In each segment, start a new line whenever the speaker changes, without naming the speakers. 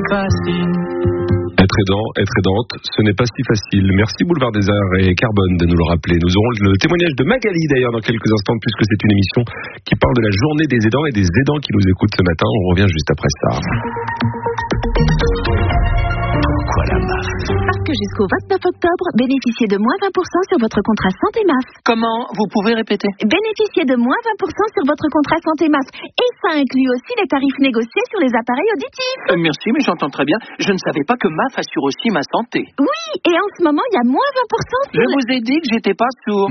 fascine.
Être aidante, ce n'est pas si facile. Merci Boulevard des Arts et Carbone de nous le rappeler. Nous aurons le témoignage de Magali d'ailleurs dans quelques instants, puisque c'est une émission qui parle de la journée des aidants et des aidants qui nous écoutent ce matin. On revient juste après ça. Pourquoi la MAF?
Parce que jusqu'au 29 octobre, bénéficiez de moins 20% sur votre contrat santé MAF.
Comment? Vous pouvez répéter?
Bénéficiez de moins 20% sur votre contrat santé MAF. Et ça inclut aussi les tarifs négociés sur les appareils auditifs.
Merci, mais j'entends très bien. Je ne savais pas que MAF assure aussi ma santé.
Oui, et en ce moment, il y a moins 20% sur...
Je vous ai dit que j'étais pas sourd.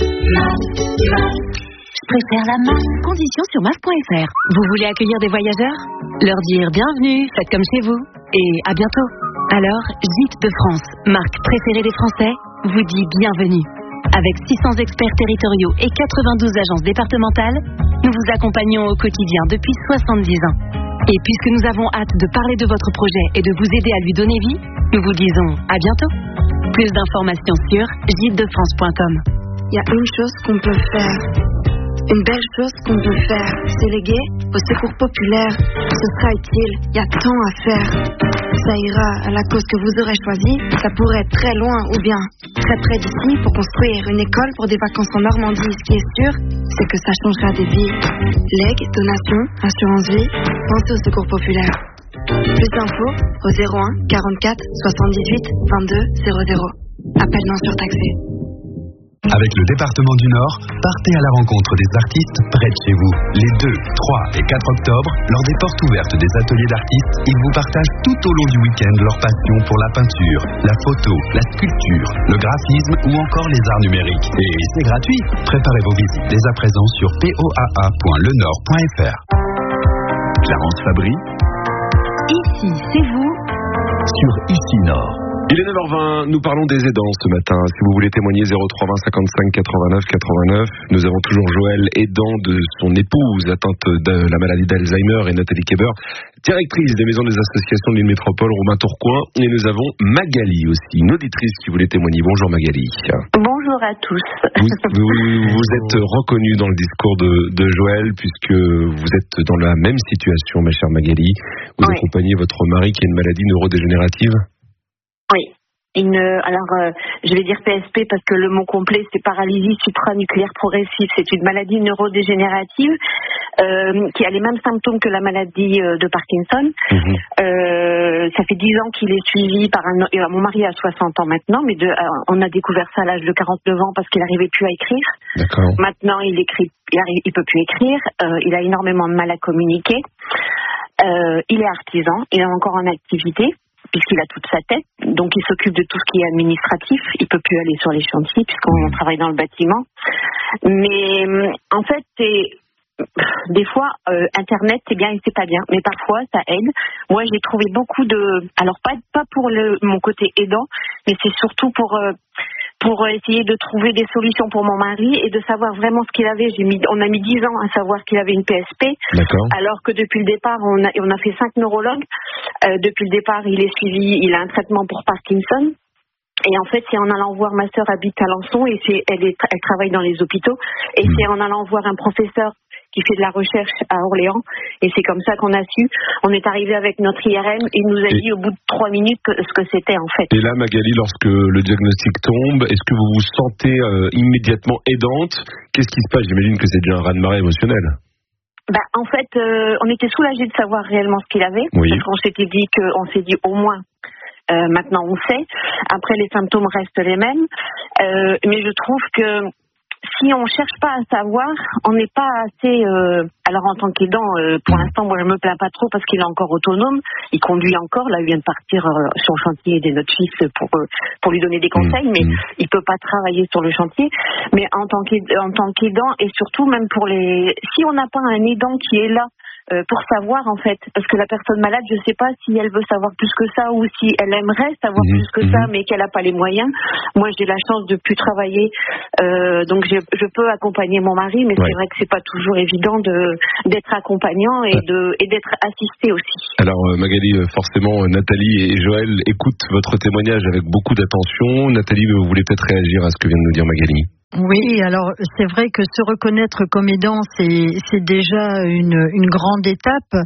Je préfère la MAF. Conditions sur MAF.fr. Vous voulez accueillir des voyageurs? Leur dire bienvenue, faites comme chez vous. Et à bientôt. Alors, Gîtes de France, marque préférée des Français, vous dit bienvenue. Avec 600 experts territoriaux et 92 agences départementales, nous vous accompagnons au quotidien depuis 70 ans. Et puisque nous avons hâte de parler de votre projet et de vous aider à lui donner vie, nous vous disons à bientôt. Plus d'informations sur gîtesdefrance.com.
Il y a une chose qu'on peut faire. Une belle chose qu'on peut faire, c'est léguer au secours populaire. Ce sera utile, il y a tant à faire. Ça ira à la cause que vous aurez choisie. Ça pourrait être très loin ou bien très près d'ici pour construire une école pour des vacances en Normandie. Ce qui est sûr, c'est que ça changera des vies. Legs, donations, assurance vie, pensez au secours populaire. Plus d'infos au 01 44 78 22 00. Appel non surtaxé.
Avec le département du Nord, partez à la rencontre des artistes près de chez vous. Les 2, 3 et 4 octobre, lors des portes ouvertes des ateliers d'artistes, ils vous partagent tout au long du week-end leur passion pour la peinture, la photo, la sculpture, le graphisme ou encore les arts numériques. Et c'est gratuit. Préparez vos visites dès à présent sur poaa.lenord.fr.
Clarence Fabry.
Ici, c'est vous.
Sur Ici Nord.
Il est 9h20, nous parlons des aidants ce matin. Si vous voulez témoigner, 03 20 55 89 89. Nous avons toujours Joël, aidant de son épouse atteinte de la maladie d'Alzheimer, et Nathalie Keber, directrice des maisons des associations de l'île Métropole, Romain Tourcoing. Et nous avons Magali aussi, une auditrice qui voulait témoigner. Bonjour Magali.
Bonjour à tous.
Vous êtes reconnue dans le discours de Joël, puisque vous êtes dans la même situation, ma chère Magali. Vous accompagnez votre mari qui a une maladie neurodégénérative.
Oui. Je vais dire PSP parce que le mot complet c'est paralysie supranucléaire progressive. C'est une maladie neurodégénérative qui a les mêmes symptômes que la maladie de Parkinson. Ça fait 10 ans qu'il est suivi par mon mari a 60 ans maintenant, mais on a découvert ça à l'âge de 49 ans parce qu'il n'arrivait plus à écrire. D'accord. Maintenant il peut plus écrire. Il a énormément de mal à communiquer. Il est artisan. Il est encore en activité, puisqu'il a toute sa tête, donc il s'occupe de tout ce qui est administratif. Il peut plus aller sur les chantiers puisqu'on travaille dans le bâtiment. Mais en fait, des fois, Internet c'est bien et c'est pas bien, mais parfois ça aide. Moi, j'ai trouvé beaucoup alors pas pour mon côté aidant, mais c'est surtout pour essayer de trouver des solutions pour mon mari et de savoir vraiment ce qu'il avait. On a mis 10 ans à savoir qu'il avait une PSP. D'accord. Alors que depuis le départ, on a fait 5 neurologues. Depuis le départ, il est suivi, il a un traitement pour Parkinson. Et en fait, c'est en allant voir, ma sœur habite à Alençon et elle travaille dans les hôpitaux. Et c'est en allant voir un professeur qui fait de la recherche à Orléans, et c'est comme ça qu'on a su. On est arrivé avec notre IRM, et il nous a dit au bout de 3 minutes ce que c'était en fait. Et là, Magali, lorsque le diagnostic tombe, est-ce que vous vous sentez immédiatement aidante? Qu'est-ce qui se passe? J'imagine que c'est déjà un raz-de-marée émotionnel. En fait, on était soulagés de savoir réellement ce qu'il avait, parce qu'on s'est dit au moins. Maintenant on sait. Après les symptômes restent les mêmes, mais je trouve que si on cherche pas à savoir, on n'est pas assez. Alors en tant qu'aidant, pour l'instant, moi je me plains pas trop parce qu'il est encore autonome. Il conduit encore. Là, il vient de partir sur le chantier aider notre fils pour lui donner des conseils, mais il peut pas travailler sur le chantier. Mais en tant qu'aidant et surtout même si on n'a pas un aidant qui est là. Pour savoir en fait, parce que la personne malade, je sais pas si elle veut savoir plus que ça ou si elle aimerait savoir plus que ça, mais qu'elle n'a pas les moyens. Moi, j'ai la chance de plus travailler, donc je peux accompagner mon mari, mais c'est vrai que c'est pas toujours évident d'être accompagnant et d'être assisté aussi. Alors Magali, forcément, Nathalie et Joël écoutent votre témoignage avec beaucoup d'attention. Nathalie, vous voulez peut-être réagir à ce que vient de nous dire Magali?
Oui, alors c'est vrai que se reconnaître comme aidant, c'est déjà une grande étape.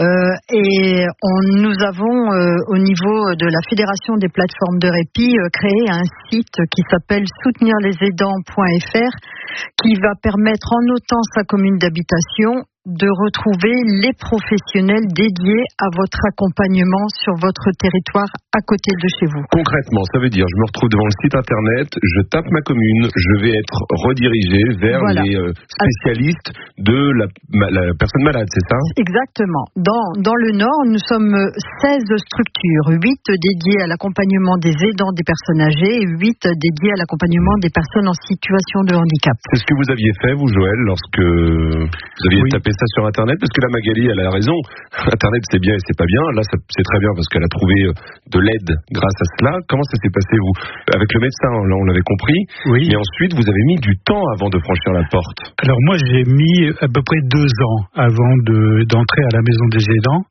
Nous avons au niveau de la Fédération des plateformes de répit créé un site qui s'appelle soutenirlesaidants.fr qui va permettre, en notant sa commune d'habitation, de retrouver les professionnels dédiés à votre accompagnement sur votre territoire à côté de chez vous.
Concrètement, ça veut dire, je me retrouve devant le site internet, je tape ma commune, je vais être redirigé vers les spécialistes de la personne malade, c'est ça ?
Exactement. Dans le Nord, nous sommes 16 structures, 8 dédiées à l'accompagnement des aidants des personnes âgées et 8 dédiées à l'accompagnement des personnes en situation de handicap.
C'est ce que vous aviez fait, vous, Joël, lorsque vous aviez tapé ça sur Internet, parce que là, Magali, elle a raison. Internet, c'est bien et c'est pas bien. Là, c'est très bien parce qu'elle a trouvé de l'aide grâce à cela. Comment ça s'est passé, vous ? Avec le médecin, là, on l'avait compris.
Oui.
Mais ensuite, vous avez mis du temps avant de franchir la porte.
Alors moi, j'ai mis à peu près 2 ans avant d'entrer à la maison des aidants.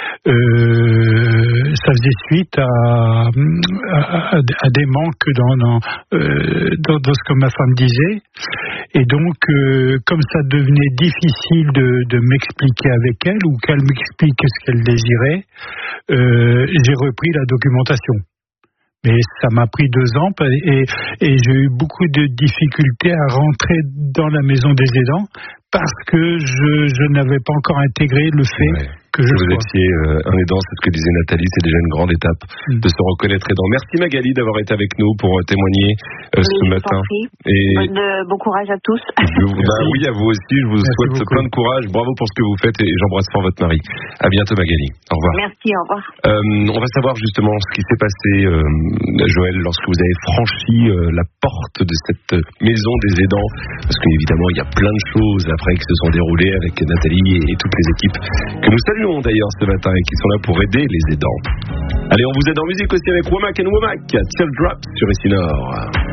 Ça faisait suite à des manques dans ce que ma femme disait. Et donc, comme ça devenait difficile de m'expliquer avec elle ou qu'elle m'explique ce qu'elle désirait, j'ai repris la documentation. Mais ça m'a pris 2 ans et j'ai eu beaucoup de difficultés à rentrer dans la maison des aidants parce que je n'avais pas encore intégré le fait que vous
étiez un aidant, c'est ce que disait Nathalie, c'est déjà une grande étape de se reconnaître aidant. Merci Magali d'avoir été avec nous pour témoigner ce matin.
Et bon courage à tous.
Oui, à vous aussi, je vous souhaite plein de courage. Bravo pour ce que vous faites et j'embrasse fort votre mari. À bientôt Magali. Au revoir.
Merci, au revoir.
On va savoir justement ce qui s'est passé, Joël, lorsque vous avez franchi la porte de cette maison des aidants, parce qu'évidemment il y a plein de choses après qui se sont déroulées avec Nathalie et toutes les équipes que nous saluons d'ailleurs ce matin et qui sont là pour aider les aidants. Allez, on vous aide en musique aussi avec Womack and Womack, Teardrop sur Ici Nord.